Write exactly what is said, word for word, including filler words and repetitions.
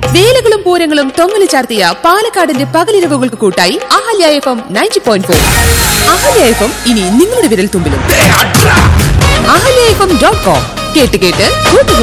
വേലകളും പൂരങ്ങളും തൊങ്ങല് ചാർത്തിയ പാലക്കാടിന്റെ പകലിരവുകൾക്ക് കൂട്ടായി Ahalya F M ninety point four. Ahalya F M ഇനി നിങ്ങളുടെ വിരൽ തുമ്പിലും. Ahalya F M dot com കേട്ട് കേട്ട് കൂട്ടുക.